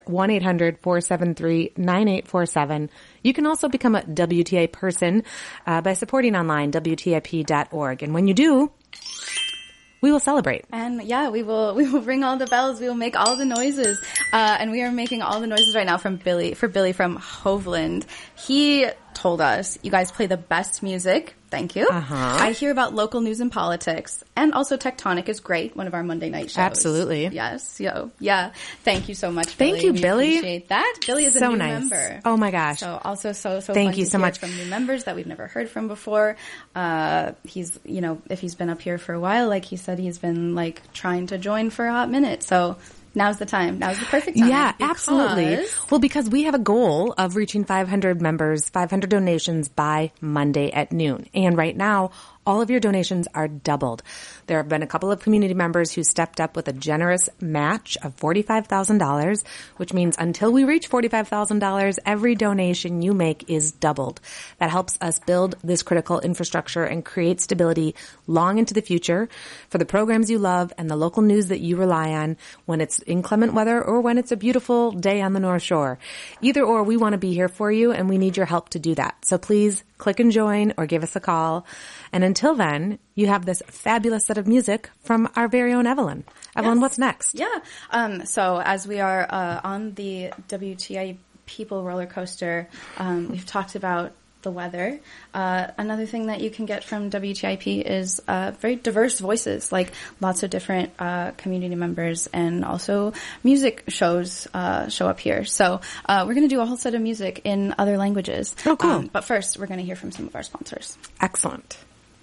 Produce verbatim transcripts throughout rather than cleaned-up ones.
one eight hundred four seven three nine eight four seven. You can also become a W T I person uh, by supporting online, W T I P dot org. And when you do, we will celebrate. And yeah, we will we will ring all the bells. We will make all the noises. Uh, and we are making all the noises right now from Billy, for Billy from Hovland. He told us, you guys play the best music. Thank you. Uh-huh. I hear about local news and politics. And also Tectonic is great, one of our Monday night shows. Absolutely. Yes. Yo, yeah. Thank you so much, Thank Billy. you, we Billy. appreciate that. Billy is a so new nice. member. Oh my gosh. So also so, so Thank fun you to so hear much. from new members that we've never heard from before. Uh, he's, you know, if he's been up here for a while, like he said, he's been like trying to join for a hot minute. So now's the time. Now's the perfect time. Yeah, because absolutely. Well, because we have a goal of reaching five hundred members, five hundred donations by Monday at noon. And right now, all of your donations are doubled. There have been a couple of community members who stepped up with a generous match of forty-five thousand dollars, which means until we reach forty-five thousand dollars, every donation you make is doubled. That helps us build this critical infrastructure and create stability long into the future for the programs you love and the local news that you rely on when it's inclement weather or when it's a beautiful day on the North Shore. Either or, we want to be here for you, and we need your help to do that. So please click and join or give us a call. And until then, you have this fabulous set of music from our very own Evelyn. Evelyn, Yes. what's next? Yeah. Um, so as we are uh, on the W T I People roller coaster, um, we've talked about the weather. Uh, another thing that you can get from W T I P is uh, very diverse voices, like lots of different uh, community members, and also music shows uh, show up here. So uh, we're going to do a whole set of music in other languages. Oh, cool. Um, but first, we're going to hear from some of our sponsors. Excellent.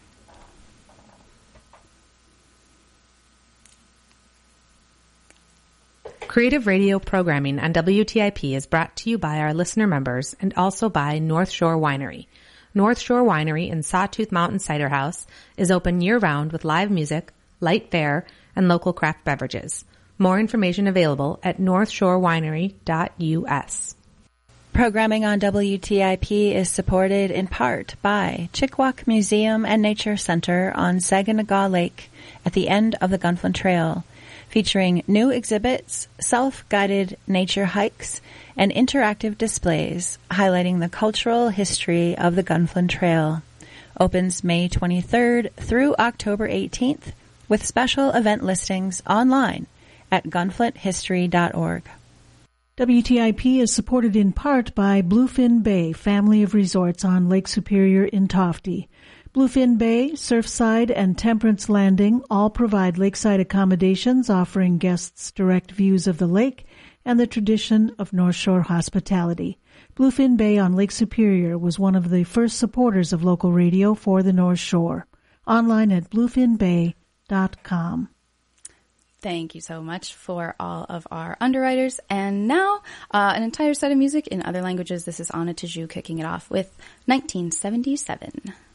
Creative radio programming on W T I P is brought to you by our listener members and also by North Shore Winery. North Shore Winery in Sawtooth Mountain Cider House is open year-round with live music, light fare, and local craft beverages. More information available at north shore winery dot U S. Programming on W T I P is supported in part by Chickawauk Museum and Nature Center on Saginaw Lake at the end of the Gunflint Trail, featuring new exhibits, self-guided nature hikes, and interactive displays highlighting the cultural history of the Gunflint Trail. Opens May twenty-third through October eighteenth with special event listings online at gunflint history dot org. W T I P is supported in part by Bluefin Bay, family of resorts on Lake Superior in Tofty. Bluefin Bay, Surfside, and Temperance Landing all provide lakeside accommodations offering guests direct views of the lake and the tradition of North Shore hospitality. Bluefin Bay on Lake Superior was one of the first supporters of local radio for the North Shore. Online at bluefin bay dot com. Thank you so much for all of our underwriters. And now, uh, an entire set of music in other languages. This is Anna Tiju kicking it off with nineteen seventy-seven.